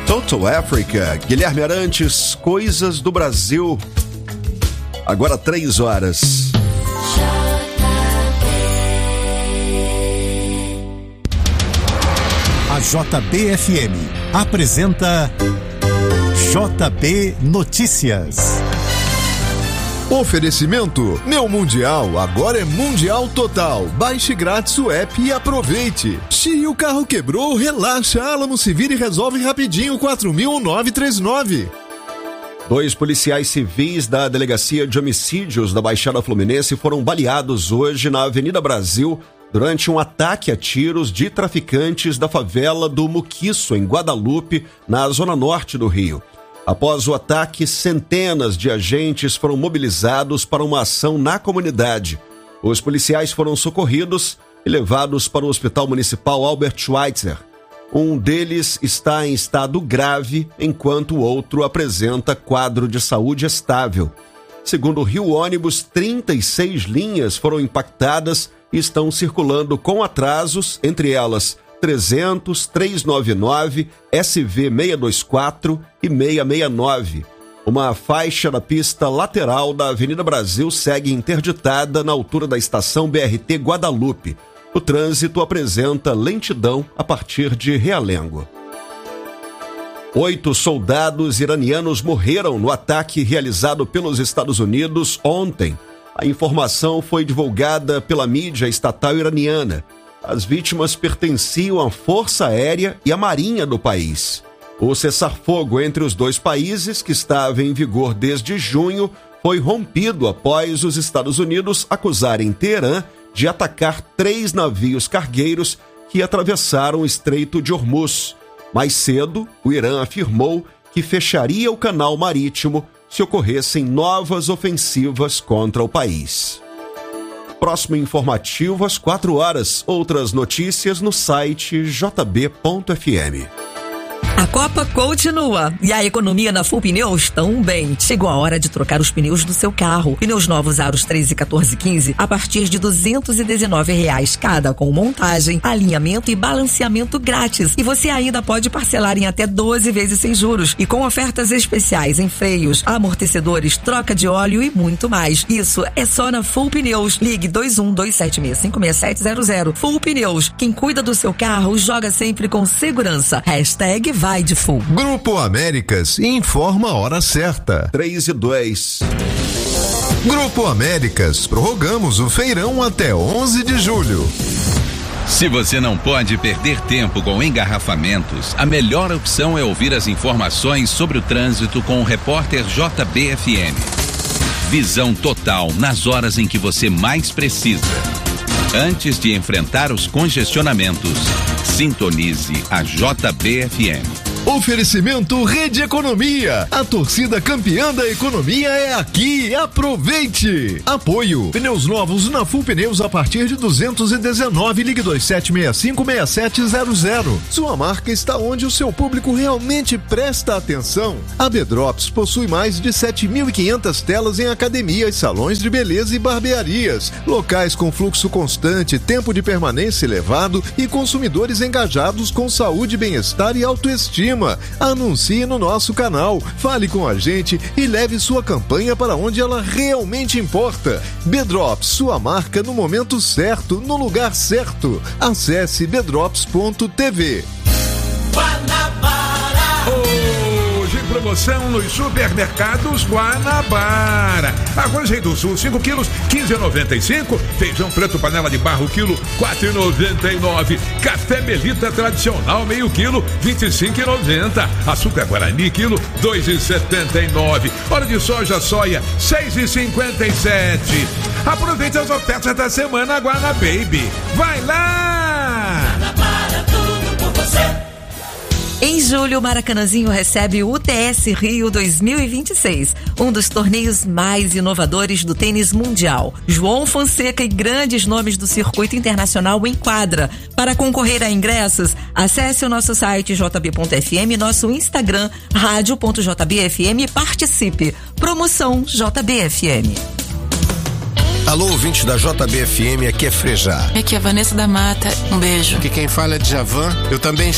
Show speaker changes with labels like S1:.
S1: Total Africa, Guilherme Arantes, Coisas do Brasil. Agora 3 horas.
S2: A JBFM apresenta JB Notícias.
S3: Oferecimento Neo Mundial, agora é Mundial Total. Baixe grátis o app e aproveite. Se o carro quebrou, relaxa, Alamo se vira e resolve rapidinho. 4.939.
S1: 2 policiais civis da Delegacia de Homicídios da Baixada Fluminense foram baleados hoje na Avenida Brasil durante um ataque a tiros de traficantes da favela do Muquiço, em Guadalupe, na zona norte do Rio. Após o ataque, centenas de agentes foram mobilizados para uma ação na comunidade. Os policiais foram socorridos e levados para o Hospital Municipal Albert Schweitzer. Um deles está em estado grave, enquanto o outro apresenta quadro de saúde estável. Segundo o Rio Ônibus, 36 linhas foram impactadas e estão circulando com atrasos, entre elas 300, 399, SV 624 e 669. Uma faixa da pista lateral da Avenida Brasil segue interditada na altura da estação BRT Guadalupe. O trânsito apresenta lentidão a partir de Realengo. 8 soldados iranianos morreram no ataque realizado pelos Estados Unidos ontem. A informação foi divulgada pela mídia estatal iraniana. As vítimas pertenciam à Força Aérea e à Marinha do país. O cessar-fogo entre os 2 países, que estava em vigor desde junho, foi rompido após os Estados Unidos acusarem Teherã de atacar 3 navios cargueiros que atravessaram o Estreito de Hormuz. Mais cedo, o Irã afirmou que fecharia o canal marítimo se ocorressem novas ofensivas contra o país. Próximo informativo às 4 horas. Outras notícias no site jb.fm.
S4: A Copa continua e a economia na Full Pneus também. Chegou a hora de trocar os pneus do seu carro. Pneus novos aros 13, 14 e 15 a partir de R$219 cada, com montagem, alinhamento e balanceamento grátis. E você ainda pode parcelar em até 12 vezes sem juros e com ofertas especiais em freios, amortecedores, troca de óleo e muito mais. Isso é só na Full Pneus. Ligue 2127656700. Full Pneus. Quem cuida do seu carro joga sempre com segurança. Vai de Full.
S3: Grupo Américas informa a hora certa.
S1: 3:02.
S3: Grupo Américas, prorrogamos o feirão até 11 de julho.
S5: Se você não pode perder tempo com engarrafamentos, a melhor opção é ouvir as informações sobre o trânsito com o repórter JBFM. Visão total nas horas em que você mais precisa. Antes de enfrentar os congestionamentos, sintonize a JBFM.
S3: Oferecimento Rede Economia. A torcida campeã da economia é aqui. Aproveite. Apoio. Pneus novos na Full Pneus a partir de 219. Ligue 27656700. Sua marca está onde o seu público realmente presta atenção. A B-Drops possui mais de 7.500 telas em academias, salões de beleza e barbearias. Locais com fluxo constante, tempo de permanência elevado e consumidores engajados com saúde, bem-estar e autoestima. Anuncie no nosso canal, fale com a gente e leve sua campanha para onde ela realmente importa. B-Drops, sua marca no momento certo, no lugar certo. Acesse bdrops.tv.
S6: Promoção nos supermercados Guanabara. Arroz Rei do Sul, 5 quilos, 15,95. Feijão preto panela de barro, quilo, 4,99. Café Melita tradicional, meio quilo, 25,90. Açúcar Guarani, quilo, 2,79. Óleo de soja, 6,57. Aproveite as ofertas da semana Guanababy. Vai lá!
S4: Guanabara, tudo por você. Em julho, o Maracanãzinho recebe o UTS Rio 2026, um dos torneios mais inovadores do tênis mundial. João Fonseca e grandes nomes do circuito internacional em quadra. Para concorrer a ingressos, acesse o nosso site jb.fm, nosso Instagram, radio.jbfm e participe. Promoção JBFM.
S7: Alô, ouvinte da JBFM, aqui é Frejá.
S8: Aqui é a Vanessa da Mata, um beijo.
S7: Aqui quem fala é Djavan, eu também